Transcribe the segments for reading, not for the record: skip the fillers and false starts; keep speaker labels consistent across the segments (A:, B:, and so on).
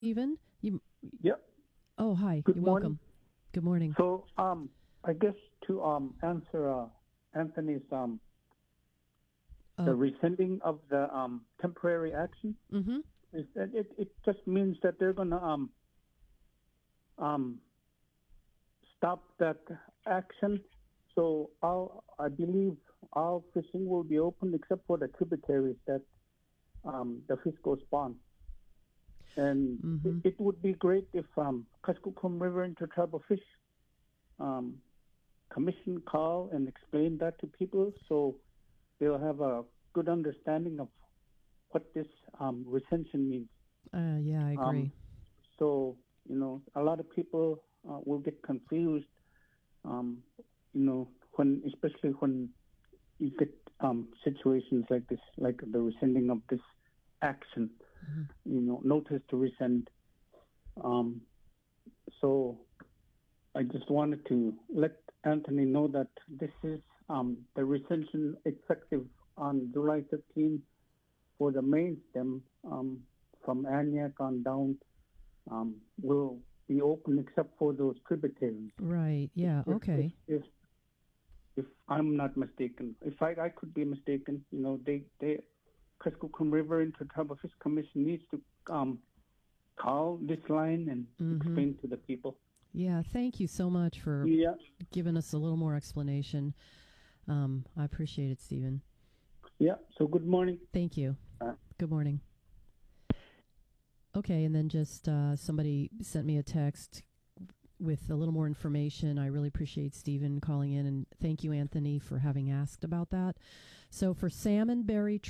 A: Stephen? You,
B: Yeah.
A: oh, hi.
B: Good
A: You're
B: morning.
A: welcome. Good morning.
B: So, I guess to answer Anthony's the
A: Oh,
B: rescinding of the temporary action
A: mm-hmm.
B: is that it just means that they're gonna um stop that action. So I believe all fishing will be open except for the tributaries that the fish goes spawn. And
A: Mm-hmm.
B: it would be great if Kuskokwim River Intertribal Fish um, Commission call and explain that to people so they'll have a good understanding of what this recension means.
A: Yeah, I
B: Um,
A: agree.
B: so, a lot of people will get confused, um, especially when you get situations like this, like the rescinding of this action,
A: Mm-hmm.
B: notice to rescind. Um, so I just wanted to let Anthony know that this is the recension effective on July 15 for the main stem from Aniak on down will be open except for those tributaries.
A: Right. Yeah.
B: If if
A: Okay.
B: if, if I'm not mistaken, if I could be mistaken, they Kuskokwim River Intertribal Fish Commission needs to call this line and
A: Mm-hmm.
B: explain to the people.
A: Yeah. Thank you so much for
B: Yeah,
A: giving us a little more explanation. I appreciate it, Stephen.
B: yeah. So good morning.
A: Thank you.
B: Uh,
A: Good morning. Okay, and then just somebody sent me a text with a little more information. I really appreciate Stephen calling in, and thank you, Anthony, for having asked about that. So for salmon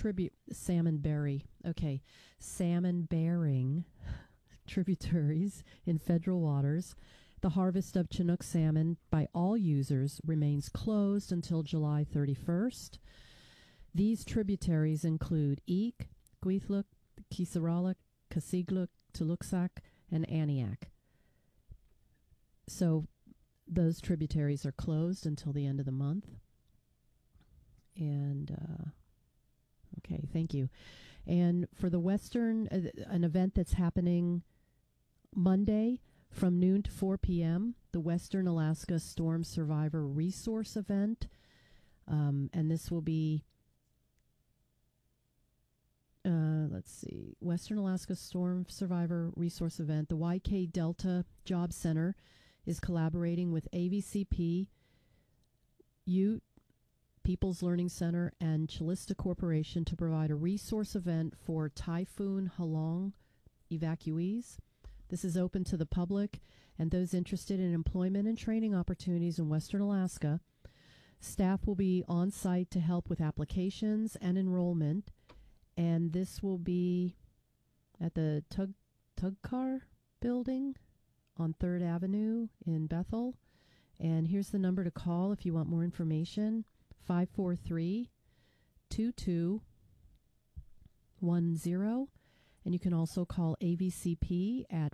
A: bearing tributaries in federal waters, the harvest of Chinook salmon by all users remains closed until July 31st. These tributaries include Eek, Gweithluk, Kisaralik, Kasigluk, Tuluksak, and Aniak. So those tributaries are closed until the end of the month. And okay, thank you. And for the Western, an event that's happening Monday from noon to 4 p.m., the Western Alaska Storm Survivor Resource Event. And this will be, let's see, Western Alaska Storm Survivor Resource Event. The YK Delta Job Center is collaborating with AVCP, Ute, People's Learning Center, and Chalista Corporation to provide a resource event for Typhoon Halong evacuees. This is open to the public and those interested in employment and training opportunities in Western Alaska. Staff will be on site to help with applications and enrollment, and this will be at the Tugcar building on 3rd Avenue in Bethel. And here's the number to call if you want more information, 543-2210. And you can also call AVCP at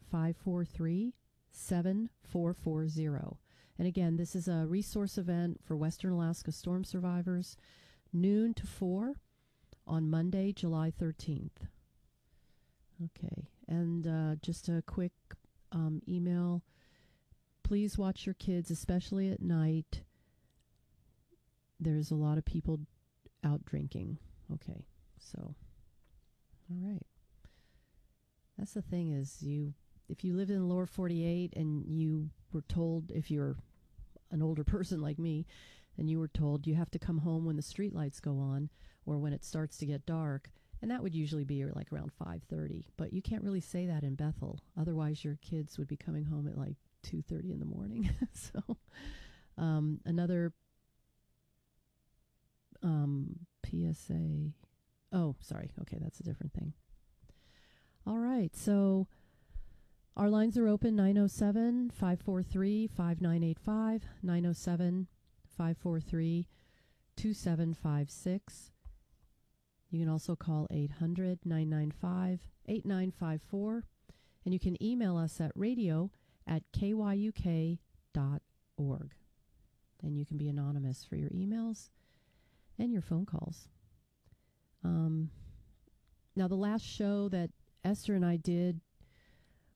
A: 543-7440. And again, this is a resource event for Western Alaska storm survivors, noon to 4 on Monday, July 13th. Okay, and just a quick email. Please watch your kids, especially at night. There's a lot of people out drinking. Okay, so, all right. That's the thing is if you live in the lower 48 and you were told, if you're an older person like me, and you were told you have to come home when the street lights go on or when it starts to get dark, and that would usually be like around 5:30. But you can't really say that in Bethel. Otherwise, your kids would be coming home at like 2:30 in the morning. So another PSA. Oh, sorry. Okay, that's a different thing. All right. So our lines are open 907-543-5985, 907-543-2756. You can also call 800-995-8954. And you can email us at radio@kyuk.org. And you can be anonymous for your emails and your phone calls. Now, the last show that Esther and I did